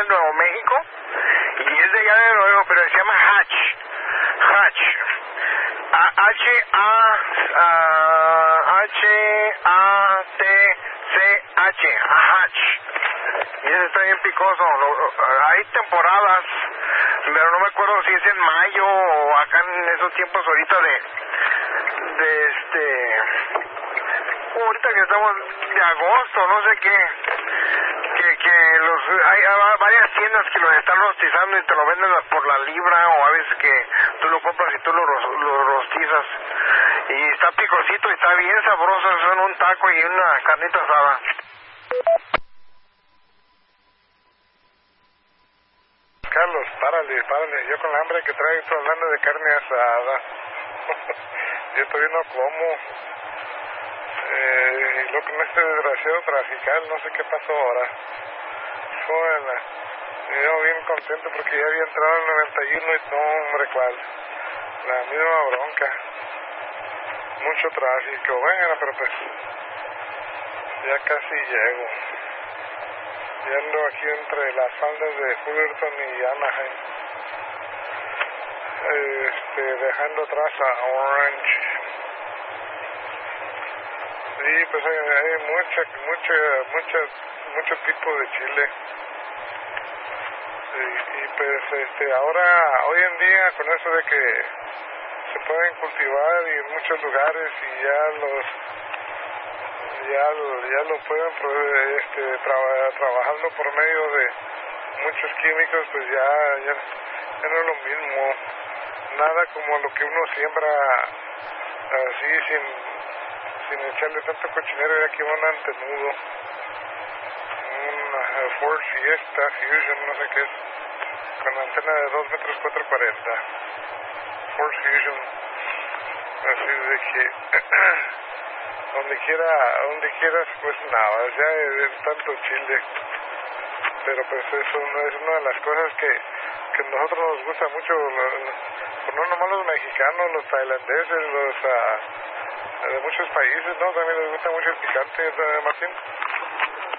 Nuevo México y es de allá de Nuevo México, pero se llama Hatch. Hatch. H-A-T-C-H. Hatch. Y ese está bien picoso. Hay temporadas, pero no me acuerdo si es en mayo o acá en esos tiempos ahorita ahorita que estamos de agosto, no sé qué, hay varias tiendas que los están rostizando y te lo venden por la libra, o a veces que tú lo compras y tú lo rostizas y está picosito y está bien sabroso, son un taco y una carnita asada. Carlos, párale, yo con la hambre que traigo estoy hablando de carne asada. Yo todavía no como. Y lo que no este desgraciado trafical, no sé qué pasó ahora. Joder, yo bien contento porque ya había entrado en el 91 y no, hombre, cuál. La misma bronca. Mucho tráfico, bueno, pero pues ya casi llego. Ya ando aquí entre las faldas de Fullerton y Anaheim. Dejando atrás a Orange. Sí, pues hay mucho tipo de chile. Y pues ahora, hoy en día, con eso de que se pueden cultivar y en muchos lugares y ya lo pueden trabajando por medio de muchos químicos, pues ya no es lo mismo. Nada como lo que uno siembra así sin echarle tanto cochinero, ya que va un antenudo, un Ford Fiesta Fusion, no sé qué es, con antena de 2 metros 440, Ford Fusion, así de que donde quieras, pues nada, ya es tanto chile, pero pues eso es una de las cosas que a nosotros nos gusta mucho, no nomás los mexicanos, los tailandeses, de muchos países, ¿no? También les gusta mucho el picante, Martín.